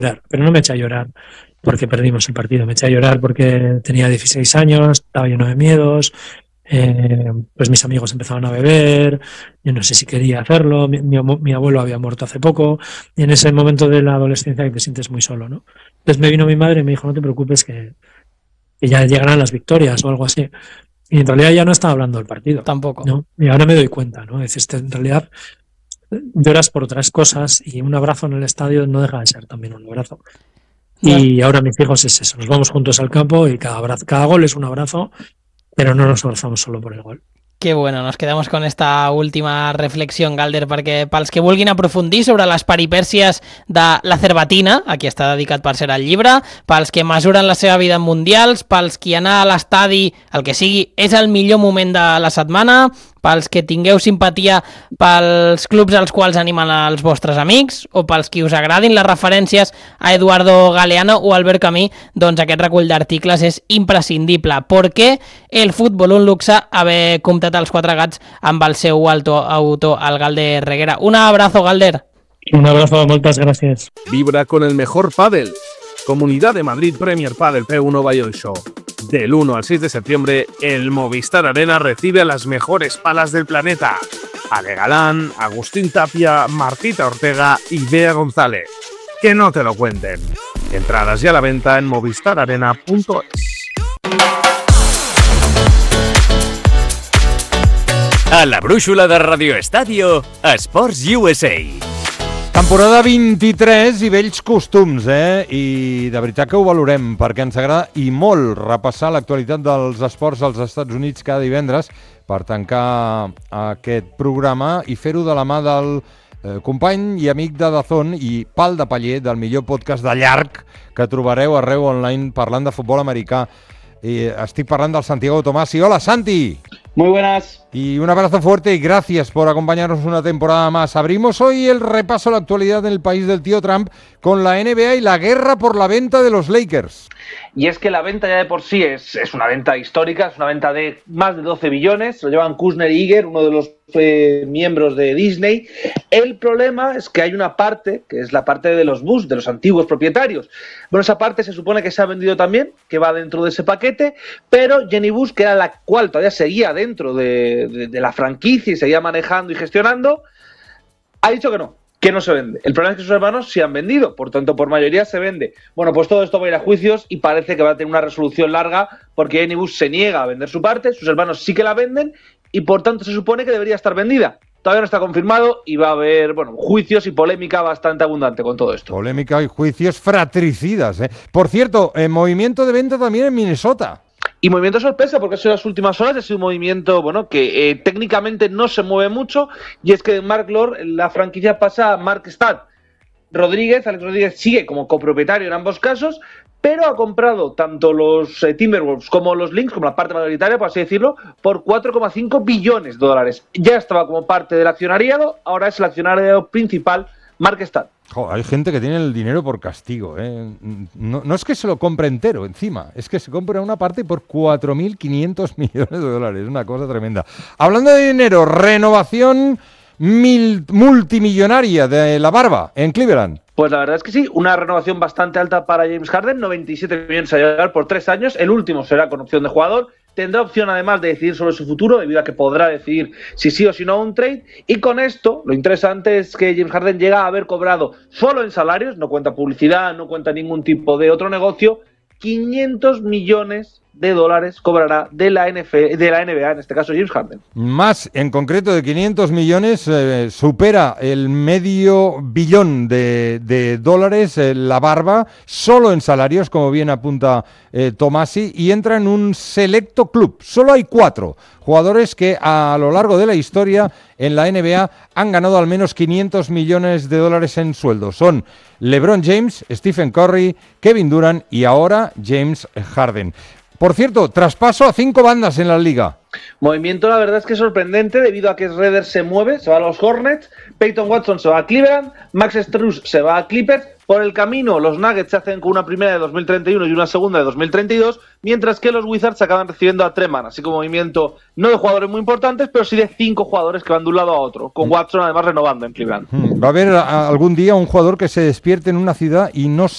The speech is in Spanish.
pero no me eché a llorar porque perdimos el partido, me eché a llorar porque tenía 16 años, estaba lleno de miedos, pues mis amigos empezaban a beber, yo no sé si quería hacerlo, mi abuelo había muerto hace poco, y en ese momento de la adolescencia que te sientes muy solo, ¿no? Entonces me vino mi madre y me dijo, no te preocupes que ya llegarán las victorias o algo así. Y en realidad ya no estaba hablando del partido. Tampoco. ¿No? Y ahora me doy cuenta, ¿no? Es en realidad lloras por otras cosas y un abrazo en el estadio no deja de ser también un abrazo. Y ahora mis hijos es eso, nos vamos juntos al campo y cada gol es un abrazo, pero no nos abrazamos solo por el gol. Que bueno, nos quedamos con esta última reflexió, Galder, perquè pels que vulguin aprofundir sobre les peripècies de la cervetina, aquí està dedicat per ser el llibre, pels que mesuren la seva vida en mundials, pels qui anar a l'estadi, el que sigui, és el millor moment de la setmana, pels que tingueu simpatia pels clubs als quals animen els vostres amics, o pels qui us agradin les referències a Eduardo Galeano o Albert Camus, doncs aquest recull d'articles és imprescindible. ¿Por qué el futbol un luxe haver comptat els quatre gats amb el seu autor, el Galder Reguera? Un abrazo, Galder. Un abrazo, muchas gracias. Vibra con el mejor pádel. Comunidad de Madrid Premier Padel P1 Valladolid Show. Del 1 al 6 de septiembre, el Movistar Arena recibe a las mejores palas del planeta. Ale Galán, Agustín Tapia, Martita Ortega y Bea González. Que no te lo cuenten. Entradas ya a la venta en movistararena.es. A la brúixola de Radio Estadio, Esports USA. Temporada 23 i vells costums, I de veritat que ho valorem, perquè ens agrada i molt repassar l'actualitat dels esports als Estats Units cada divendres per tancar aquest programa i fer-ho de la mà del company i amic de DAZN i pal de paller del millor podcast de llarg que trobareu arreu online parlant de futbol americà. Estic parlant del Santiago Tomasi. Hola, Santi. Muy buenas. Y un abrazo fuerte y gracias por acompañarnos una temporada más. Abrimos hoy el repaso a la actualidad en el país del tío Trump con la NBA y la guerra por la venta de los Lakers. Y es que la venta ya de por sí es una venta histórica, es una venta de más de 12 billones, lo llevan Kushner y Iger, uno de los miembros de Disney. El problema es que hay una parte, que es la parte de los Bush, de los antiguos propietarios. Bueno, esa parte se supone que se ha vendido también, que va dentro de ese paquete, pero Jenny Bush, que era la cual todavía seguía dentro de la franquicia y seguía manejando y gestionando, ha dicho que no se vende. El problema es que sus hermanos sí han vendido, por tanto, por mayoría se vende. Bueno, pues todo esto va a ir a juicios y parece que va a tener una resolución larga porque Jenny Bush se niega a vender su parte, sus hermanos sí que la venden y por tanto se supone que debería estar vendida. Todavía no está confirmado y va a haber, juicios y polémica bastante abundante con todo esto. Polémica y juicios fratricidas, Por cierto, movimiento de venta también en Minnesota. Y movimiento sorpresa, porque eso en las últimas horas ha sido un movimiento que técnicamente no se mueve mucho, y es que Mark Lord, la franquicia pasa a Mark Stad. Alex Rodríguez sigue como copropietario en ambos casos, pero ha comprado tanto los Timberwolves como los Lynx, como la parte mayoritaria, por así decirlo, por $4,5 billones. Ya estaba como parte del accionariado, ahora es el accionariado principal, Mark Stad. Hay gente que tiene el dinero por castigo, No es que se lo compre entero encima, es que se compra una parte por $4.500 millones, una cosa tremenda. Hablando de dinero, renovación multimillonaria de la barba en Cleveland. Pues la verdad es que sí, una renovación bastante alta para James Harden, 97 millones a llegar por 3 años, el último será con opción de jugador. Tendrá opción además de decidir sobre su futuro, debido a que podrá decidir si sí o si no un trade. Y con esto, lo interesante es que James Harden llega a haber cobrado solo en salarios, no cuenta publicidad, no cuenta ningún tipo de otro negocio, $500 millones cobrará de la NBA, en este caso James Harden. Más, en concreto de 500 millones, supera el $500 million de dólares la barba, solo en salarios, como bien apunta Tomasi, y entra en un selecto club. Solo hay 4 jugadores que a lo largo de la historia en la NBA han ganado al menos $500 millones en sueldo. Son LeBron James, Stephen Curry, Kevin Durant y ahora James Harden. Por cierto, traspaso a 5 bandas en la liga. Movimiento, la verdad es que sorprendente, debido a que Schroeder se mueve, se va a los Hornets, Peyton Watson se va a Cleveland, Max Strus se va a Clippers. Por el camino, los Nuggets se hacen con una primera de 2031 y una segunda de 2032, mientras que los Wizards acaban recibiendo a Treman, así como movimiento no de jugadores muy importantes, pero sí de 5 jugadores que van de un lado a otro, con Watson además renovando en Cleveland. Va a haber algún día un jugador que se despierte en una ciudad y no